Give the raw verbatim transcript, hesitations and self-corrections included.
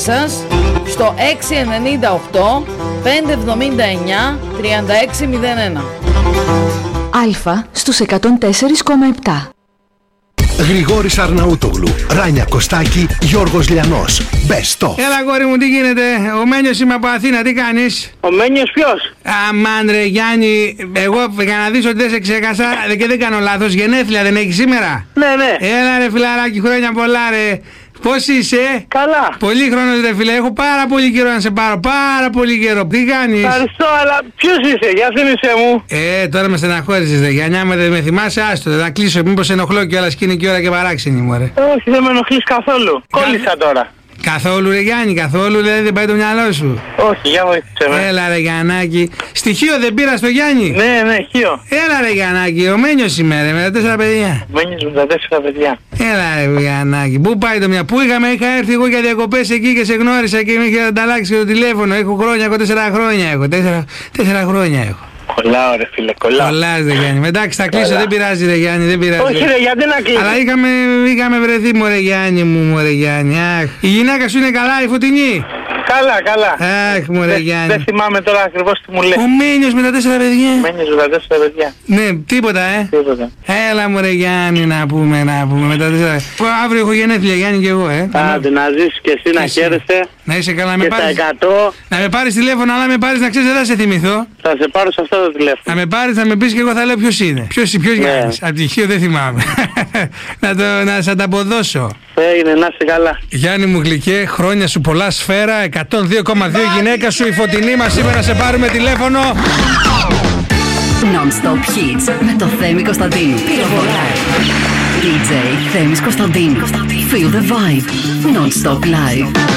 τηλεφωνικές σας στο έξι εννιά οκτώ πέντε εβδομήντα εννιά τριάντα έξι μηδέν ένα. Αλφα στους εκατόν τέσσερα κόμμα επτά. Γρηγόρης Αρναούτογλου, Ράνια Κωστάκη, Γιώργος Λιανός. Μπεστό. Έλα κόρη μου, τι γίνεται? Ο Μένιος είμαι από Αθήνα, τι κάνεις? Ο Μένιος ποιος? Αμάν ρε Γιάννη, εγώ για να δεις ότι δεν σε ξέχασα και δεν κάνω λάθος, γενέθλια δεν έχεις σήμερα? Ναι, ναι. Έλα ρε φιλαράκι, χρόνια πολλά ρε. Πώς είσαι? Καλά. Πολύ χρόνος ρε φίλε, έχω πάρα πολύ καιρό να σε πάρω, πάρα πολύ καιρό. Τι κάνεις? Ευχαριστώ, αλλά ποιος είσαι, για θύμισέ μου. Ε, τώρα με στεναχώρησες ρε Γιάννη, άμα δεν με θυμάσαι, άστο, θα κλείσω, μήπως ενοχλώ κιόλας και είναι και ώρα και παράξενη μου ρε. Όχι, δεν με ενοχλείς καθόλου. Κα... Κόλλησα τώρα. Καθόλου ρε Γιάννη, καθόλου, δηλαδή δεν πάει το μυαλό σου? Όχι, για βοήθησε με. Έλα ρε Γιαννάκη. Στοιχείο δεν πήρα στο Γιάννη? Ναι, ναι, χείο. Έλα ρε Γιαννάκη, ο Μένιος είμαι ρε, με τα τέσσερα παιδιά. Μένιος με τα τέσσερα παιδιά. Έλα ρε Γιαννάκη, πού πάει το μια? Πού είχαμε, είχα έρθει εγώ για διακοπές εκεί και σε γνώρισα και με είχε ανταλλάξει το τηλέφωνο. Έχω χρόνια, έχω τέσσερα χρόνια έχω, τέσσερα, τέσσερα χρόνια έχω. Κολλάω ρε φίλε, κολλάω. Κολλάς ρε Γιάννη, εντάξει θα κλείσω, δεν πειράζει ρε Γιάννη, δεν πειράζει. Όχι ρε, γιατί να κλείσω? Αλλά είχαμε, είχαμε βρεθεί μωρέ Γιάννη μου, μωρέ Γιάννη, αχ. Η γυναίκα σου είναι καλά, η Φωτεινή? Καλά, καλά. Αχ μωρέ Γιάννη. Δεν θυμάμαι τώρα ακριβώς τι μου λέει. Ο Μένιος με τα τέσσερα παιδιά. Μένιος με τα τέσσερα παιδιά. Ναι, τίποτα ε. Τίποτα. Έλα μωρέ Γιάννη να πούμε, να πούμε με τα τέσσερα. Αύριο έχω γενέθλια Γιάννη και εγώ ε. Άντε να ζήσεις και εσύ να χαίρεσαι. Να είσαι καλά, να με Και στα πάρεις. εκατό Να με πάρεις τηλέφωνο, αλλά με πάρεις να ξέρεις δεν θα σε θυμηθώ. θα σε πάρω σε αυτό το τηλέφωνο. Να με πάρεις να με πεις και εγώ θα λέω ποιος είναι. Ποιος, ποιος Ναι. Γιάννης. Απ' τυχείο δεν θυμάμαι. να, το, να σε ανταποδώσω. Έγινε, να είσαι καλά. Γιάννη μου γλυκέ, χρόνια σου πολλά, σφαίρα, εκατόν δύο κόμμα δύο γυναίκα σου, η Φωτεινή μας είπε να σε πάρουμε τηλέφωνο. Non-stop hits με το Θέμη Κωνσταντίνου. Πυροβολάει. ντι τζέι Θέμης Κωνσταντίνου. Feel the vibe. Non-stop live.